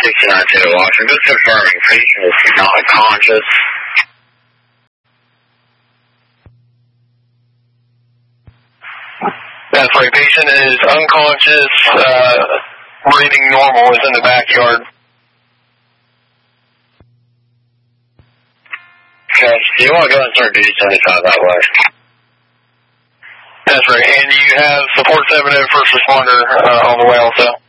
69 to Washington. Just confirming, patient is not conscious. That's right, patient is unconscious, breathing normal, is in the backyard. Okay, do you want to go and start duty 75 that way? That's right, and you have support 7 first responder on the way also.